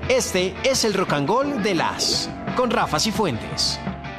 Este es el Rock and Roll de las con Rafa Cifuentes.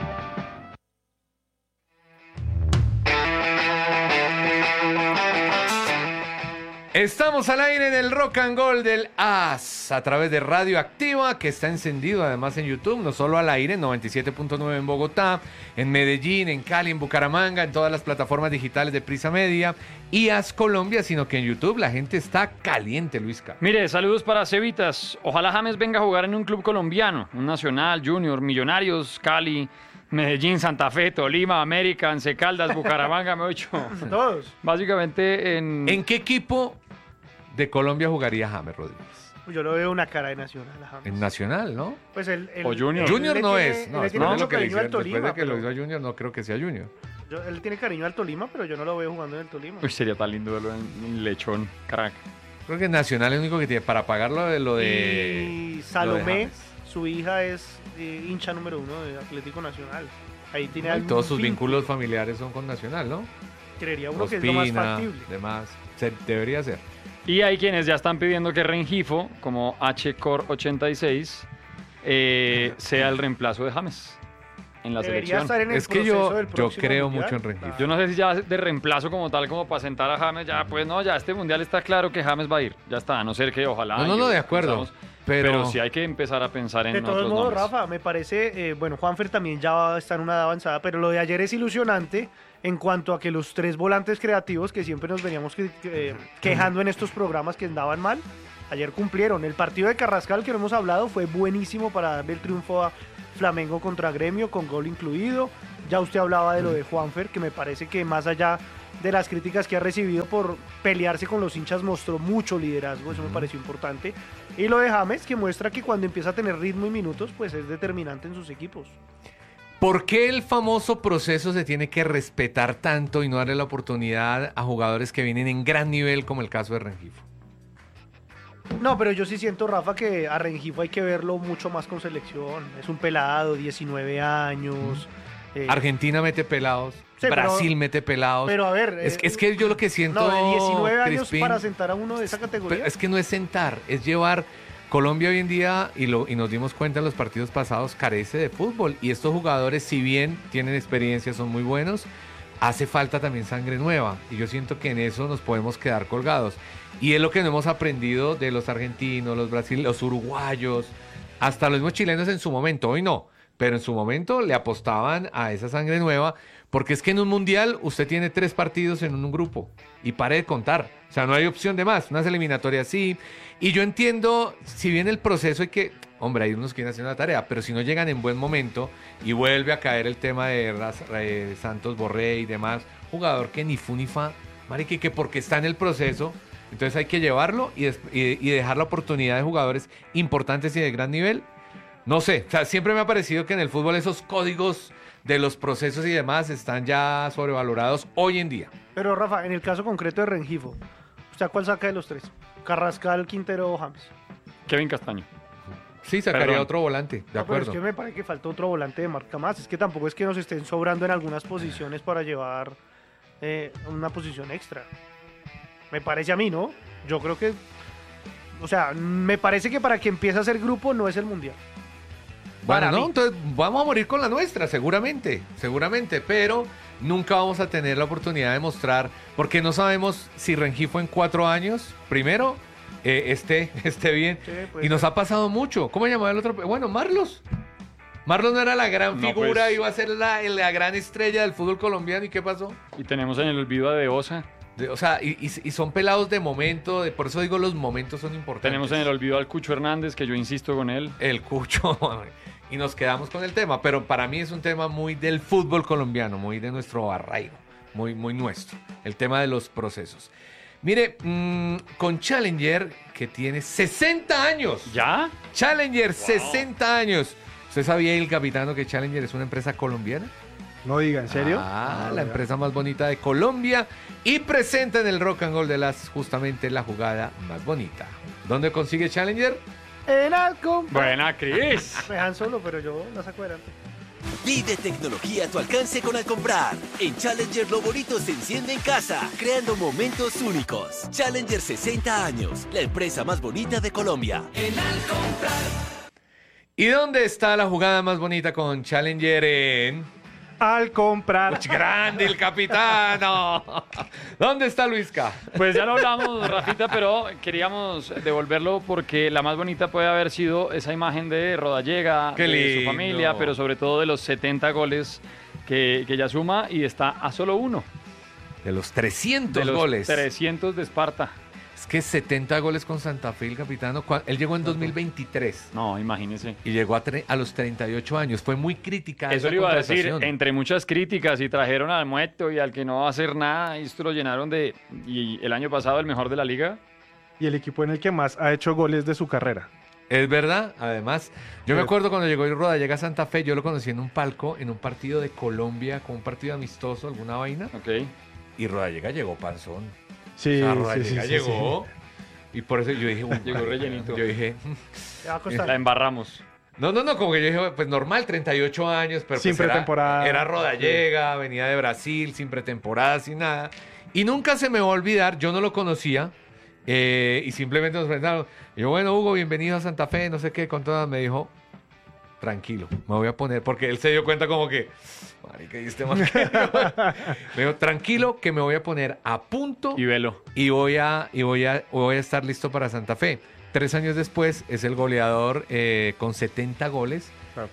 Estamos al aire en el Rock and Roll del AS a través de Radio Activa, que está encendido además en YouTube, no solo al aire, 97.9 en Bogotá, en Medellín, en Cali, en Bucaramanga, en todas las plataformas digitales de Prisa Media y AS Colombia, sino que en YouTube la gente está caliente, Luisca. Mire, saludos para Cevitas. Ojalá James venga a jugar en un club colombiano, un Nacional, Junior, Millonarios, Cali, Medellín, Santa Fe, Tolima, América, Once Caldas, Bucaramanga, me he hecho. Todos. Básicamente ¿En qué equipo de Colombia jugaría James Rodríguez? Pues yo lo veo una cara de Nacional a James. En Nacional, ¿no? Pues el O Junior. Junior no es. No, No, tiene no, mucho lo que le cariño al hicieron, después Tolima. de que lo Pero hizo Junior, no creo que sea Junior. él tiene cariño al Tolima, pero yo no lo veo jugando en el Tolima. Uy, sería tan lindo verlo en Lechón, crack. Creo que Nacional es el único que tiene para pagarlo de lo de... Y Salomé, James. su hija, es hincha número 1 de Atlético Nacional. Ahí tiene Y algún todos sus vínculo. vínculos familiares son con Nacional, ¿no? Creería uno que es lo más Ospina, factible. demás. Debería ser. Y hay quienes ya están pidiendo que Rengifo, como HCore86, sea el reemplazo de James en la Debería selección. estar en el Es que proceso del yo próximo creo mundial. mucho en Rengifo. Yo no sé si ya de reemplazo como tal, como para sentar a James, ya pues no, ya este mundial está claro que James va a ir. Ya está, a no ser que ojalá. No, de acuerdo. pensamos, Pero pero sí hay que empezar a pensar en De todos otros modos, nombres. Rafa, me parece, bueno, Juanfer también ya está en una edad avanzada, pero lo de ayer es ilusionante en cuanto a que los tres volantes creativos que siempre nos veníamos quejando en estos programas que andaban mal, ayer cumplieron. El partido de Carrascal que no hemos hablado fue buenísimo para darle el triunfo a Flamengo contra Gremio, con gol incluido. Ya usted hablaba de lo de Juanfer, que me parece que más allá de las críticas que ha recibido por pelearse con los hinchas, mostró mucho liderazgo, eso me pareció importante. Y lo de James, que muestra que cuando empieza a tener ritmo y minutos, pues es determinante en sus equipos. ¿Por qué el famoso proceso se tiene que respetar tanto y no darle la oportunidad a jugadores que vienen en gran nivel, como el caso de Rengifo? No, pero yo sí siento, Rafa, que a Rengifo hay que verlo mucho más con selección. Es un pelado, 19 años. Argentina mete pelados, Sí, Brasil mete pelados. Pero a ver... Es que yo lo que siento, No, de 19 años Crispín, para sentar a uno de esa categoría. pero es que no es sentar, es llevar... Colombia hoy en día, y nos dimos cuenta en los partidos pasados, carece de fútbol. Y estos jugadores, si bien tienen experiencia, son muy buenos, hace falta también sangre nueva. Y yo siento que en eso nos podemos quedar colgados. Y es lo que no hemos aprendido de los argentinos, los brasileños, los uruguayos, hasta los mismos chilenos en su momento. Hoy no, pero en su momento le apostaban a esa sangre nueva. Porque es que en un mundial usted tiene 3 partidos en un grupo y pare de contar. O sea, no hay opción de más. Unas eliminatorias sí. Y yo entiendo, si bien el proceso hay que... Hombre, hay unos que quieren hacer una tarea, pero si no llegan en buen momento y vuelve a caer el tema de Santos Borré y demás, jugador que ni fu ni fa, marica, que porque está en el proceso, entonces hay que llevarlo y dejar la oportunidad de jugadores importantes y de gran nivel. No sé, o sea, siempre me ha parecido que en el fútbol esos códigos de los procesos y demás están ya sobrevalorados hoy en día. Pero Rafa, en el caso concreto de Rengifo, ¿usted a cuál saca de los tres? ¿Carrascal, Quintero o James? Kevin Castaño. Sí, sacaría Perdón. otro volante, de No, pero acuerdo. es que me parece que falta otro volante de marca más. Es que tampoco es que nos estén sobrando en algunas posiciones para llevar una posición extra. Me parece a mí, ¿no? Yo creo que... O sea, me parece que para que empiece a ser grupo no es el Mundial. Bueno, para no, mí. entonces vamos a morir con la nuestra, seguramente, pero nunca vamos a tener la oportunidad de mostrar, porque no sabemos si Rengifo en 4 años, primero, esté bien, Sí, pues, y nos ha pasado mucho. ¿Cómo llamaba el otro? Bueno, Marlos. Marlos no era la gran No, figura, pues. iba a ser la gran estrella del fútbol colombiano, ¿y qué pasó? Y tenemos en el olvido a De Osa. O sea, y son pelados de momento, por eso digo los momentos son importantes. Tenemos en el olvido al Cucho Hernández, que yo insisto con él. El Cucho, y nos quedamos con el tema, pero para mí es un tema muy del fútbol colombiano, muy de nuestro arraigo, muy nuestro, el tema de los procesos. Mire, con Challenger, que tiene 60 años. ¿Ya? Challenger, 60 años. ¿Usted sabía, el capitano, que Challenger es una empresa colombiana? No diga, ¿en serio? La empresa más bonita de Colombia y presenta en el Rock and Roll de las justamente la jugada más bonita. ¿Dónde consigue Challenger? En Alcom. Buena, Cris. Me dejan solo, pero yo la saco adelante. Vive tecnología a tu alcance con Alcomprar. En Challenger lo bonito se enciende en casa, creando momentos únicos. Challenger 60 años, la empresa más bonita de Colombia. En Alcomprar. ¿Y dónde está la jugada más bonita con Challenger en...? Al comprar. ¡Uch, grande el capitano! ¿Dónde está Luisca? Pues ya lo hablamos, Rafita, pero queríamos devolverlo porque la más bonita puede haber sido esa imagen de Rodallega, Qué de su lindo. familia, pero sobre todo de los 70 goles que ya suma y está a solo uno De los 300 de los goles. 300 de Esparta. Es que 70 goles con Santa Fe, el capitano. Él llegó en 2023 No, imagínese. y llegó a los 38 años. Fue muy crítica Eso esa le iba a decir, contratación. entre muchas críticas, y trajeron al muerto y al que no va a hacer nada, y esto lo llenaron de, y el año pasado el mejor de la liga. Y el equipo en el que más ha hecho goles de su carrera. Es verdad, además, yo me Sí. acuerdo cuando llegó Rodallega a Santa Fe, yo lo conocí en un palco, en un partido de Colombia, con un partido amistoso, alguna vaina, Ok. y Rodallega llegó panzón. Sí, O sea, sí, Rodallega sí, sí, llegó, y por eso yo dije... Llegó rellenito. Yo dije... Le va a costar. La embarramos. No, como que yo dije, pues normal, 38 años, pero Sin pues pretemporada. Era Rodallega, venía de Brasil, sin pretemporada, sin nada. Y nunca se me va a olvidar, yo no lo conocía, y simplemente nos presentaron. Y yo, bueno, Hugo, bienvenido a Santa Fe, no sé qué, con todas, me dijo, tranquilo, me voy a poner, porque él se dio cuenta como que, marica, diste más que yo". Me dijo, tranquilo, que me voy a poner a punto Y velo. y voy a estar listo para Santa Fe. 3 años después es el goleador con 70 goles, Claro.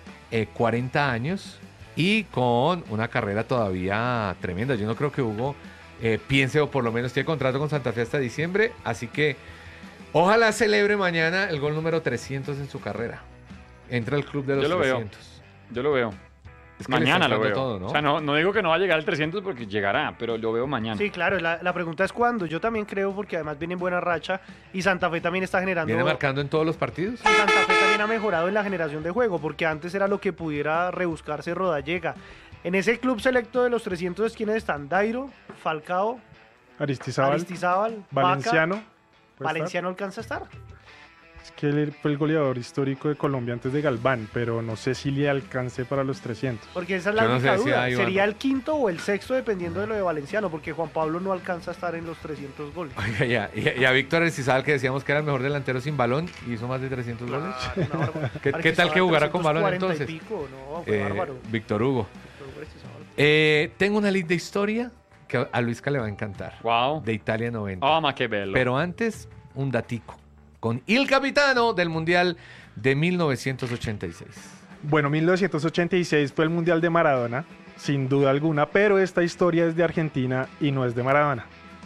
40 años y con una carrera todavía tremenda. Yo no creo que Hugo piense, o por lo menos tiene contrato con Santa Fe hasta diciembre, así que ojalá celebre mañana el gol número 300 en su carrera. Entra al club de los Yo lo veo. 300. Yo lo veo. Es que le Mañana está lo dando veo. todo, ¿no? O sea, no digo que no va a llegar al 300 porque llegará, pero lo veo mañana. Sí, claro, la pregunta es cuándo. Yo también creo, porque además viene en buena racha y Santa Fe también está generando... Viene marcando en todos los partidos. Y Santa Fe también ha mejorado en la generación de juego, porque antes era lo que pudiera rebuscarse Rodallega. En ese club selecto de los 300, ¿quiénes están? Dairo, Falcao, Aristizábal, Valenciano. Vaca. ¿puede Valenciano alcanza a estar. estar? Es que él fue el goleador histórico de Colombia antes de Galván, pero no sé si le alcance para los 300. Porque esa es la Yo no única sé si duda. hay, Sería Iván. el quinto o el sexto, dependiendo de lo de Valenciano, porque Juan Pablo no alcanza a estar en los 300 goles. Oiga, y a Víctor Aristizabal, que decíamos que era el mejor delantero sin balón, hizo más de 300 goles. Claro, una barbaridad. ¿Qué tal que jugara con balón 340 entonces? y pico, no, fue bárbaro. Víctor Hugo. Víctor Aristizabal. Tengo una linda historia que a Luisca le va a encantar. Wow. De Italia 90. Oh, ma que bello. Pero antes, un datico. Con el capitano del Mundial de 1986. Bueno, 1986 fue el Mundial de Maradona, sin duda alguna, pero esta historia es de Argentina y no es de Maradona.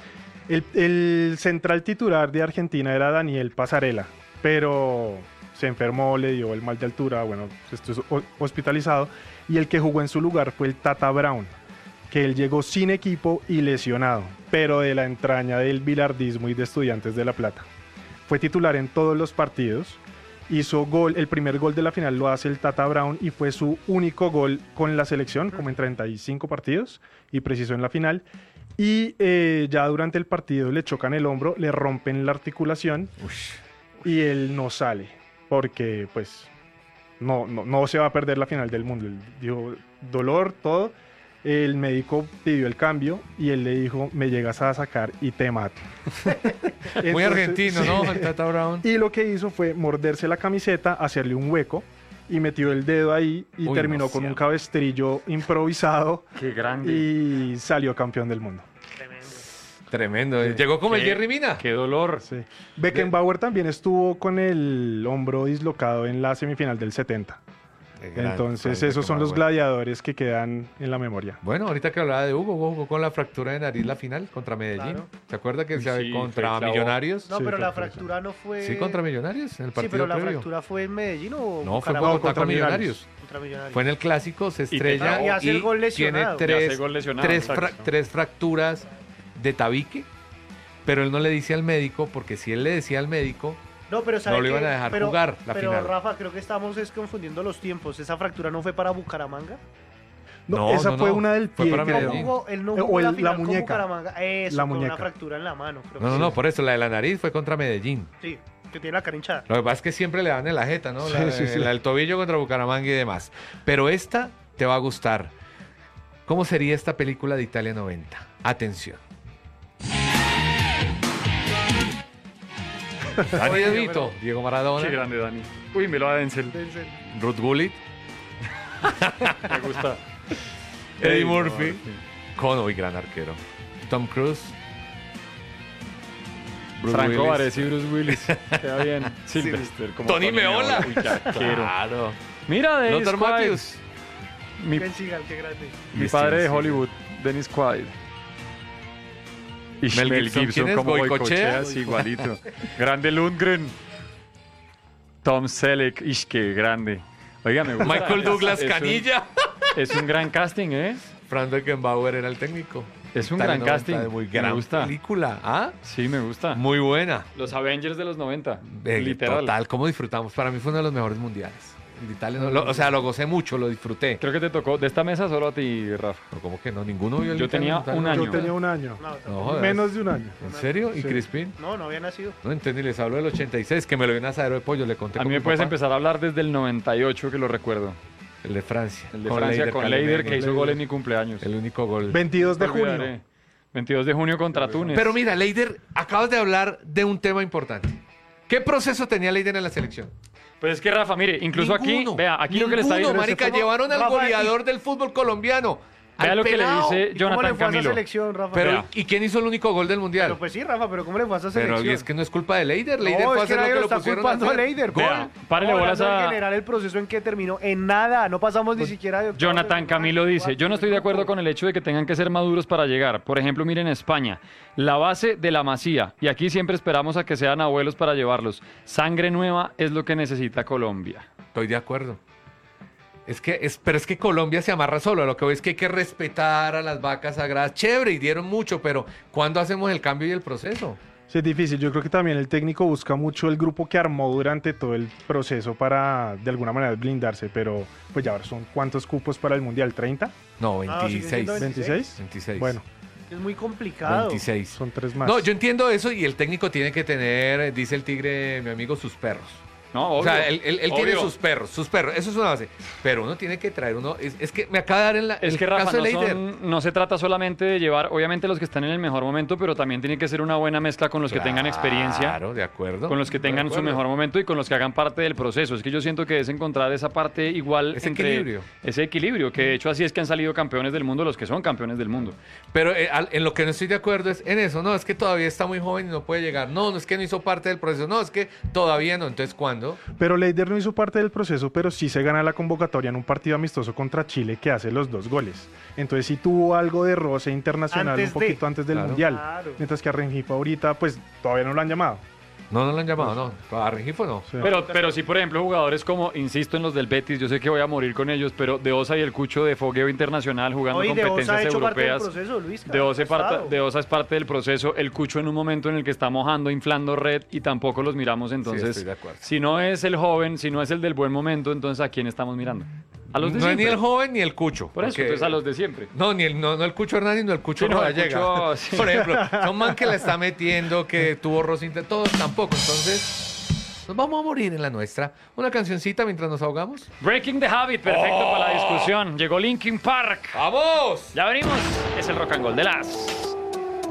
El central titular de Argentina era Daniel Pasarela, pero se enfermó, le dio el mal de altura, bueno, estuvo hospitalizado, y el que jugó en su lugar fue el Tata Brown, que él llegó sin equipo y lesionado, pero de la entraña del bilardismo y de Estudiantes de La Plata. Fue titular en todos los partidos, hizo gol, el primer gol de la final lo hace el Tata Brown y fue su único gol con la selección, como en 35 partidos, y precisó en la final. Y ya durante el partido le chocan el hombro, le rompen la articulación y él no sale, porque pues no se va a perder la final del mundo. Él dijo, dolor, todo. El médico pidió el cambio y él le dijo, me llegas a sacar y te mato. Muy Entonces, argentino, sí. ¿no? El Tata Brown. Y lo que hizo fue morderse la camiseta, hacerle un hueco y metió el dedo ahí y Uy, terminó no, con sí. un cabestrillo improvisado Qué grande. y salió campeón del mundo. Tremendo. Llegó como el Qué- Jerry Mina. Qué dolor. Sí. Beckenbauer también estuvo con el hombro dislocado en la semifinal del 70. Qué grande, Entonces Frank esos son los Beckenbauer. gladiadores que quedan en la memoria. Bueno, ahorita que hablaba de Hugo jugó con la fractura de nariz la final contra Medellín. Claro. ¿Se acuerda que Uy, se sí, contra fue clavo. Millonarios? No, Sí, pero fue la por eso. fractura no fue... Sí, contra Millonarios en el Sí, partido pero la previo. fractura fue en Medellín o No, fue Bucaramanga? contra Millonarios. Contra Millonarios. Fue en el clásico, se Y te estrella trabó. Y hace el gol lesionado. tiene Y hace gol lesionado, exacto. tres fracturas de tabique, pero él no le dice al médico, porque si él le decía al médico, No, pero ¿sabe No lo iban qué? a dejar Pero- jugar la pero final. Rafa, creo que estamos confundiendo los tiempos. ¿Esa fractura no fue para Bucaramanga? No, esa fue una del fue pie. para creo. Medellín. Él no O jugó la la final con muñeca. Bucaramanga. Eso, La con muñeca. una fractura en la mano. Creo no, que no, sí. no, por eso la de la nariz fue contra Medellín. Sí, que tiene la cara hinchada. Lo que pasa es que siempre le dan en la jeta, ¿no? Sí, La, sí, sí. la del tobillo contra Bucaramanga y demás. Pero esta te va a gustar. ¿Cómo sería esta película de Italia 90? Atención. Dani De Vito, Diego Maradona. Qué grande, Dani. Uy, me lo da Denzel. Ruth Gullit. Me gusta. Eddie Murphy. Conway, gran arquero. Tom Cruise. Bruce Franco Willis. Varese y Bruce Willis. Queda bien. Sylvester como Tony Meola. Uy, qué arquero. Claro. Mira, Dennis Lothar Quaid. Matthews. Mi, Ben Seagal, qué grande. mi padre de Hollywood, Dennis Quaid. Y Mel Gibson, ¿quién es? como ¿Goicoechea? Goicoechea, sí, igualito. Grande Lundgren. Tom Selleck. Ish, qué grande. Oiga, me gusta. Michael Douglas Es un- Canilla. Es un gran casting, ¿eh? Frank Beckenbauer era el técnico. Es un Italia gran 90, casting. de muy Me gran gusta. película. ¿Ah? Sí, me gusta. Muy buena. Los Avengers de los 90. Literal. Total, ¿cómo disfrutamos? Para mí fue uno de los mejores mundiales. El de Italia, o sea, lo gocé mucho, lo disfruté. Creo que te tocó de esta mesa solo a ti, Rafa. Pero ¿cómo que no? Ninguno vio el Yo Italia tenía 90. un año. Yo tenía un año. No, No, jodas. Menos de un año. ¿En serio? ¿Y Sí. Crispin? no había nacido. No entendí, les hablo del 86, que me lo dio un asadero de pollo, le conté A con mí me mi puedes papá. empezar a hablar desde el 98, que lo recuerdo. El de Francia. El de Francia con Leider, que hizo gol en mi cumpleaños. El único gol. 22 de No olvidaré. junio. 22 de junio contra Túnez. Pero mira, Leider, acabas de hablar de un tema importante. ¿Qué proceso tenía Leider en la selección? Pues es que Rafa, mire, incluso Ninguno. aquí, vea, aquí lo que le está Ninguno, diciendo. marica, llevaron al Rafa, goleador del fútbol colombiano. Vea al lo que le pelao. dice ¿Y cómo le Jonathan fue a esa Camilo. selección, Rafa? Pero, Vea. ¿y quién hizo el único gol del mundial? Pero pues sí, Rafa, pero ¿cómo le fue a esa Pero selección? y es que no es culpa de Leider. Leider No, fue a es que hacer lo nadie que lo lo está pusieron a culpando a hacer. Leider. Vea, párele Estamos bolas hablando a- en general el proceso en que terminó en nada. No pasamos ni siquiera de octavos de Jonathan final, Camilo dice, yo no estoy de acuerdo grupo. con el hecho de que tengan que ser maduros para llegar. Por ejemplo, miren España, la base de la Masía, y aquí siempre esperamos a que sean abuelos para llevarlos. Sangre nueva es lo que necesita Colombia. Estoy de acuerdo. Pero es que Colombia se amarra solo. Lo que voy es que hay que respetar a las vacas sagradas. Chévere, y dieron mucho, pero ¿cuándo hacemos el cambio y el proceso? Sí, es difícil. Yo creo que también el técnico busca mucho el grupo que armó durante todo el proceso para de alguna manera blindarse, pero pues ya ahora son ¿cuántos cupos para el Mundial? ¿30? No, Ah, sigue 26. siendo ¿26? 26. Bueno, Es muy complicado. 26. son 3 más. No, yo entiendo eso y el técnico tiene que tener, dice el tigre, mi amigo, sus perros. No, obvio. O sea, él tiene Obvio. sus perros, eso es una base. Pero uno tiene que traer uno, es que me acaba de dar en la, Es el que Rafa, caso de no, Leider. no se trata solamente de llevar, obviamente, los que están en el mejor momento, pero también tiene que ser una buena mezcla con los que tengan experiencia, Claro, de acuerdo. con los que De tengan su acuerdo. mejor momento y con los que hagan parte del proceso. Es que yo siento que es encontrar esa parte igual Ese entre equilibrio. ese equilibrio, que de hecho así es que han salido campeones del mundo los que son campeones del mundo. Pero en lo que no estoy de acuerdo es en eso. No, es que todavía está muy joven y no puede llegar. No, no es que no hizo parte del proceso. No, es que todavía no. Entonces, ¿cuándo? Pero Leider no hizo parte del proceso, pero sí se gana la convocatoria en un partido amistoso contra Chile que hace los 2 goles. Entonces sí tuvo algo de roce internacional Antes un de. poquito antes del Claro. Mundial. Claro. Mientras que a Rengifo ahorita pues todavía no lo han llamado. No, no lo han llamado, no. A Rengifo no. Sí. Pero sí, por ejemplo, jugadores como, insisto en los del Betis, yo sé que voy a morir con ellos, pero De Osa y el Cucho de fogueo internacional jugando Hoy De Osa ha competencias hecho parte del europeas. proceso, Luis. De Osa es parte del proceso. El Cucho en un momento en el que está mojando, inflando red y tampoco los miramos. Entonces, estoy de acuerdo. si no es el joven, si no es el del buen momento, entonces ¿a quién estamos mirando? A los de No es ni siempre. el joven ni el Cucho. Por eso, porque- entonces a los de siempre. No, ni el Cucho Hernández, ni el Cucho Sí, no, el Rodallega. Cucho, sí. Por ejemplo, son man que la está metiendo, que tuvo Rosita, todos tampoco. Entonces, nos vamos a morir en la nuestra. Una cancioncita mientras nos ahogamos. Breaking the Habit, perfecto para la discusión. Llegó Linkin Park. ¡Vamos! Ya venimos. Es el rock and roll de las.